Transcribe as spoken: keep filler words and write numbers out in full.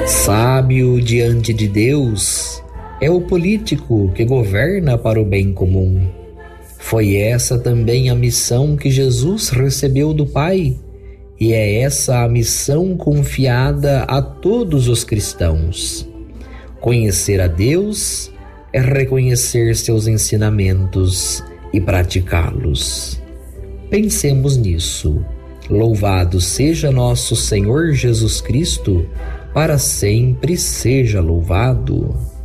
Sábio diante de Deus é o político que governa para o bem comum. Foi essa também a missão que Jesus recebeu do Pai, e é essa a missão confiada a todos os cristãos. Conhecer a Deus é reconhecer seus ensinamentos e praticá-los. Pensemos nisso. Louvado seja nosso Senhor Jesus Cristo, para sempre seja louvado.